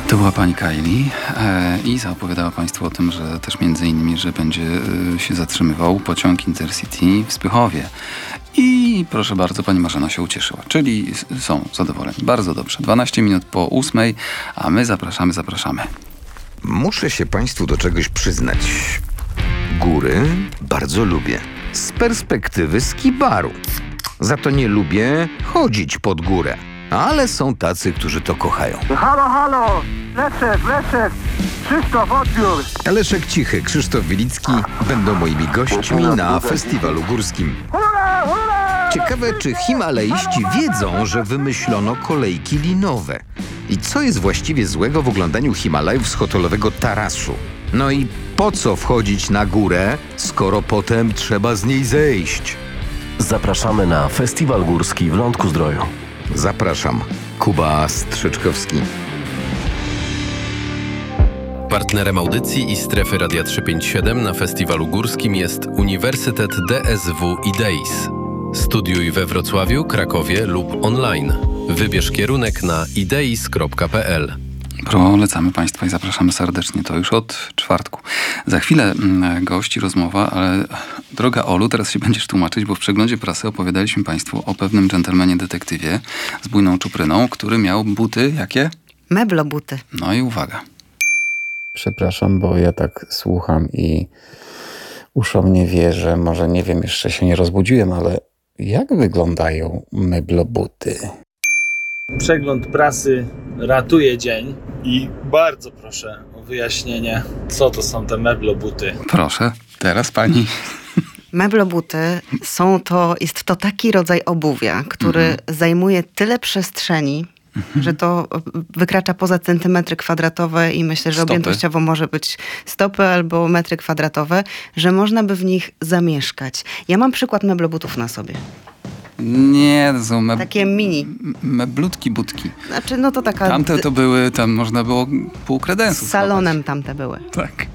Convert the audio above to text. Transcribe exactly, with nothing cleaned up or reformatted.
To była pani Kylie e, i zaopowiadała państwu o tym, że też między innymi, że będzie e, się zatrzymywał pociąg Intercity w Spychowie. I proszę bardzo, pani Marzena się ucieszyła, czyli s- są zadowoleni. Bardzo dobrze. dwanaście minut po ósmej, a my zapraszamy, zapraszamy. Muszę się państwu do czegoś przyznać. Góry bardzo lubię. Z perspektywy skibaru. Za to nie lubię chodzić pod górę. Ale są tacy, którzy to kochają. Halo, halo! Leszek, Leszek! Krzysztof, odbiór! Leszek Cichy, Krzysztof Wielicki będą moimi gośćmi na festiwalu górskim. Hurra, hurra! Ciekawe, czy himalaiści wiedzą, że wymyślono kolejki linowe. I co jest właściwie złego w oglądaniu Himalajów z hotelowego tarasu? No i po co wchodzić na górę, skoro potem trzeba z niej zejść? Zapraszamy na Festiwal Górski w Lądku-Zdroju. Zapraszam. Kuba Strzyczkowski. Partnerem audycji i strefy Radia trzysta pięćdziesiąt siedem na Festiwalu Górskim jest Uniwersytet D S W IDEIS. Studiuj we Wrocławiu, Krakowie lub online. Wybierz kierunek na ideis kropka p l. Polecamy państwa i zapraszamy serdecznie. To już od czwartku. Za chwilę mm, gości, rozmowa, ale droga Olu, teraz się będziesz tłumaczyć, bo w przeglądzie prasy opowiadaliśmy państwu o pewnym dżentelmenie detektywie z bujną czupryną, który miał buty jakie? Meblobuty. No i uwaga. Przepraszam, bo ja tak słucham i uszom nie wierzę. Może nie wiem, jeszcze się nie rozbudziłem, ale jak wyglądają meblobuty? Przegląd prasy ratuje dzień i bardzo proszę o wyjaśnienie, co to są te meblobuty. Proszę, teraz pani. Meblobuty są to, jest to taki rodzaj obuwia, który Mhm. zajmuje tyle przestrzeni, że to wykracza poza centymetry kwadratowe i myślę, że Stopy. objętościowo może być stopy albo metry kwadratowe, że można by w nich zamieszkać. Ja mam przykład meblobutów na sobie. Nie, to są meb... Takie mini. m- meblutki, budki. Znaczy, no to taka... Tamte to były, tam można było pół kredensu z salonem tamte były. schować. Tak.